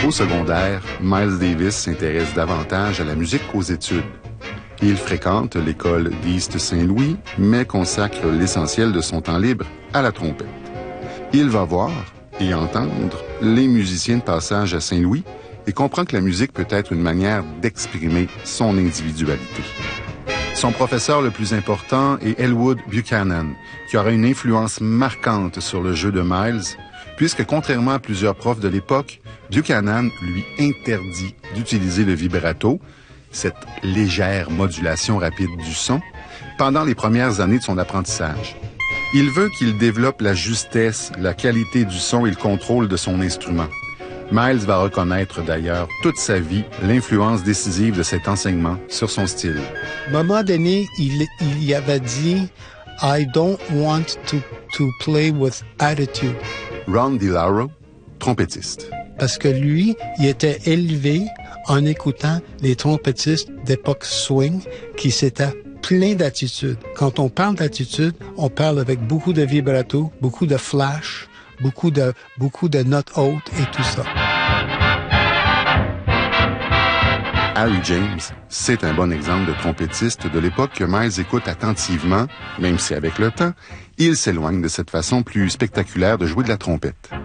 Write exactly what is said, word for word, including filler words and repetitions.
Au secondaire, Miles Davis s'intéresse davantage à la musique qu'aux études. Il fréquente l'école d'East Saint-Louis, mais consacre l'essentiel de son temps libre à la trompette. Il va voir et entendre les musiciens de passage à Saint-Louis et comprend que la musique peut être une manière d'exprimer son individualité. Son professeur le plus important est Elwood Buchanan, qui aura une influence marquante sur le jeu de Miles, puisque contrairement à plusieurs profs de l'époque, Buchanan lui interdit d'utiliser le vibrato, cette légère modulation rapide du son, pendant les premières années de son apprentissage. Il veut qu'il développe la justesse, la qualité du son et le contrôle de son instrument. Miles va reconnaître d'ailleurs toute sa vie l'influence décisive de cet enseignement sur son style. À un moment donné, il, il y avait dit « I don't want to, to play with attitude ». Ron DiLauro, trompettiste. Parce que lui, il était élevé en écoutant les trompettistes d'époque swing qui s'étaient pleins d'attitude. Quand on parle d'attitude, on parle avec beaucoup de vibrato, beaucoup de flash, beaucoup de, beaucoup de notes hautes et tout ça. Harry James, c'est un bon exemple de trompettiste de l'époque que Miles écoute attentivement, même si avec le temps, il s'éloigne de cette façon plus spectaculaire de jouer de la trompette.